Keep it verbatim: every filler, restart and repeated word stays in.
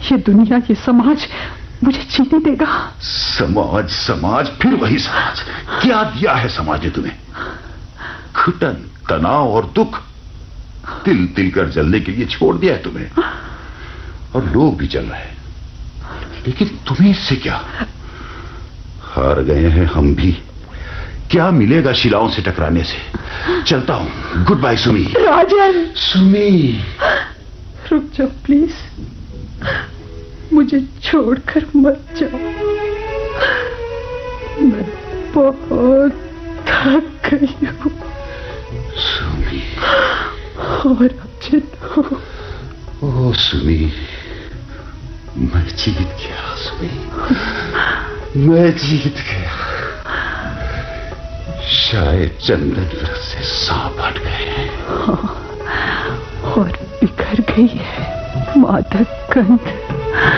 ये दुनिया, ये समाज मुझे जीने देगा? समाज समाज फिर वही समाज। क्या दिया है समाज ने तुम्हें? घुटन, तनाव और दुख। तिल तिल कर जलने के लिए छोड़ दिया है तुम्हें। और लोग भी जल रहे हैं, लेकिन तुम्हें इससे क्या? हार गए हैं हम भी। क्या मिलेगा शिलाओं से टकराने से? चलता हूं। Good bye Sumi. राजन! सुमी, रुक जाओ प्लीज, मुझे छोड़कर मत जाओ। मैं बहुत थक गई हूँ। सुमी। और अब चलो। ओ सुमी, मैं जीत गया। सुमी, मैं जीत गया। शायद चंदन व्रत से सांप हट गए हैं। हाँ, और बिखर गई है मादक गंध।